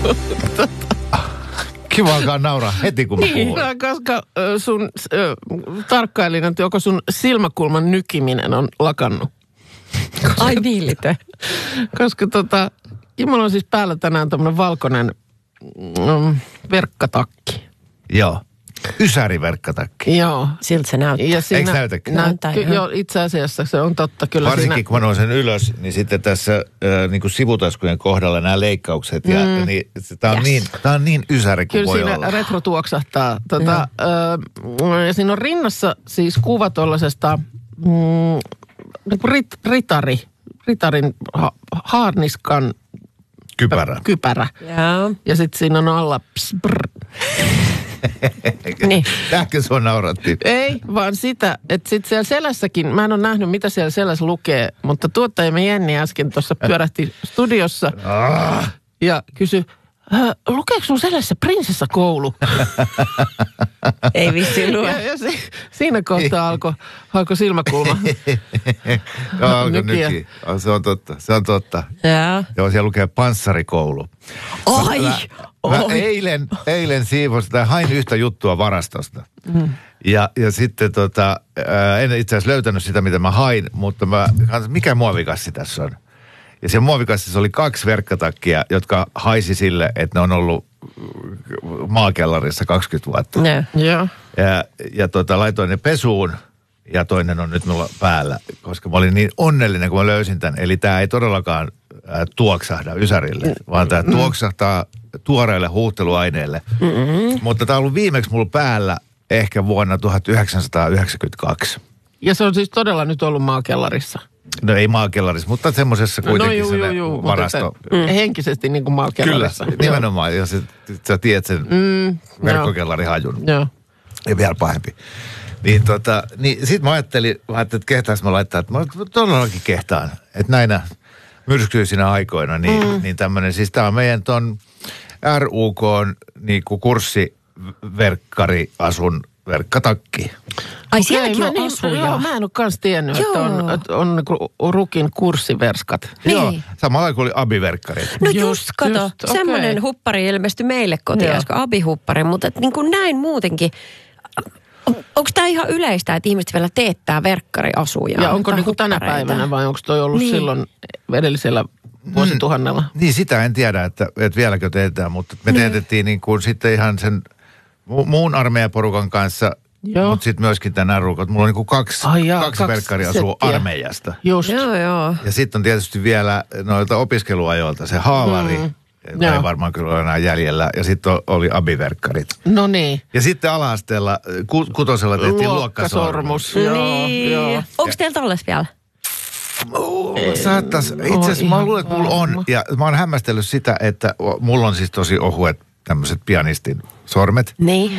Kiva alkaa nauraa heti, kun mä puhun. Koska sun tarkkailin, että joko sun silmäkulman nykiminen on lakannut. Ai viilite. Koska mulla on siis päällä tänään tämmönen valkoinen verkkatakki. Joo. Ysäriverkkatakki. Joo. Siltä se näyttää. Ja siinä eikö näytäkään? Näyttää joo, itse asiassa se on totta kyllä. Varsinkin kun mä noin sen ylös, niin sitten tässä niin kuin sivutaskujen kohdalla nämä leikkaukset. Ja, niin, tää on niin ysäri kuin voi olla. Kyllä siinä retro tuoksahtaa. Ja siinä on rinnassa siis kuva tuollaisesta ritarin haarniskan kypärä. Ja sitten siinä on alla niin. Tähkö sua nauratti? Ei, vaan sitä, että sitten siellä selässäkin, mä en ole nähnyt, mitä siellä selässä lukee, mutta tuottajamme Jenni äsken tuossa pyörähti studiossa ja kysyi, lukeeko sun selässä prinsessakoulu? Ei vissiin lue. Ja siinä kohtaa alkoi silmäkulma. Nyki. Se on totta. Joo, siellä lukee panssarikoulu. Ai! Mä eilen siivosin, tai hain yhtä juttua varastosta. Ja sitten en itse asiassa löytänyt sitä, mitä mä hain, mutta mikä muovikassi tässä on? Ja siellä muovikassissa oli 2 verkkatakkia, jotka haisi sille, että ne on ollut maakellarissa 20 vuotta. Joo. Ja laitoin ne pesuun ja toinen on nyt mulla päällä, koska mä olin niin onnellinen, kun mä löysin tämän. Eli tää ei todellakaan tuoksahda ysärille, vaan tää tuoksahtaa tuoreille huuhteluaineille. Mutta tää on ollut viimeksi mulla päällä ehkä vuonna 1992. Ja se on siis todella nyt ollut maakellarissa. No ei maakellarissa, mutta semmoisessa kuitenkin varasto. Henkisesti niin kuin maakellarissa. Kyllä, nimenomaan. Ja sä tiedät sen verkkokellarin hajun. Joo. Ja vielä pahempi. Niin sit mä ajattelin, että kehtaas mä laittaa, että mä todellakin kehtaan. Että näinä myrskyisinä aikoina, niin tämmönen, siis tää on meidän ton RUK:n niinku kurssiverkkariasun verkkatakki. Ai sielläkin on asuja. Joo, mä en ole kans tiennyt, että on niinku Rukin kurssiverskat. Niin. Joo, samalla kuin oli abiverkkarit. No just kato, semmoinen huppari ilmestyi meille kotiin, äsken abihuppari, mutta niin kuin näin muutenkin. Onko tämä ihan yleistä, että ihmiset vielä teettää verkkariasuja? Ja onko niinku tänä päivänä vai onko toi ollut silloin edellisellä vuosituhannella? Niin, sitä en tiedä, että vieläkö teetään, mutta me teetettiin niin kuin sitten ihan sen muun armeijaporukan kanssa, mutta sitten myöskin tämän RUK. Mulla on niin kuin kaksi verkkariasua armeijasta. Just. Joo. Ja sitten on tietysti vielä noilta opiskeluajoilta se haavari. Ei varmaan kyllä ole enää jäljellä. Ja sitten oli abiverkkarit. No niin. Ja sitten ala-asteella, kutosella tehtiin luokkasormus. Niin. Onko teillä tolles vielä? Saattais. Itse asiassa mä luulen, että mulla on. Ja mä oon hämmästellyt sitä, että mulla on siis tosi ohuet tämmöiset pianistin sormet. Niin.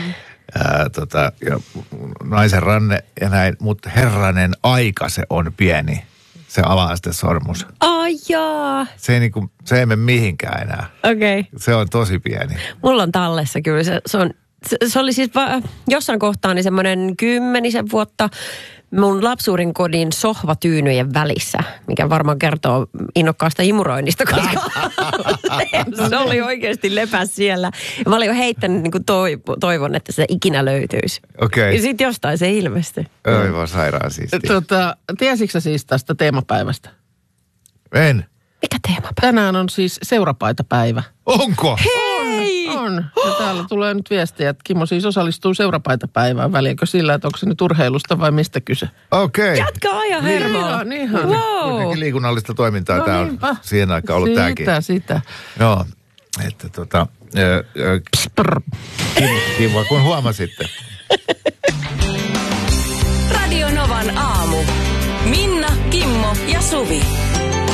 Ja naisen ranne ja näin. Mutta herranen aika se on pieni. Se ala-astesormus. Ai jaa. Se ei mene mihinkään enää. Okei. Se on tosi pieni. Mulla on tallessa kyllä. Se oli siis jossain kohtaa niin semmoinen 10 vuotta mun lapsuuden kodin sohvatyynyjen välissä, mikä varmaan kertoo innokkaasta imuroinnista, koska se oli oikeasti lepäs siellä. Ja mä olin jo heittänyt niin kuin toivon, että se ikinä löytyisi. Okei. Ja sitten jostain se ilmestyi. Aivan sairaan siistiä. Tiesitkö sä siis tästä teemapäivästä? En. Mikä teemapäivä? Tänään on siis seurapaitapäivä. Onko? Hei! On. Ja täällä tulee nyt viestiä, että Kimmo siis osallistuu seurapaitapäivään. Väliinkö sillä, että onko se nyt urheilusta vai mistä kyse? Okei. Jatka ajan hermoa. Niinhan. Wow. Kuitenkin liikunnallista toimintaa tämä on siihen aikaan ollut tämäkin. Sitä. Joo, että Kimmo, kun huomasitte. Radio Novan aamu. Minna, Kimmo ja Suvi.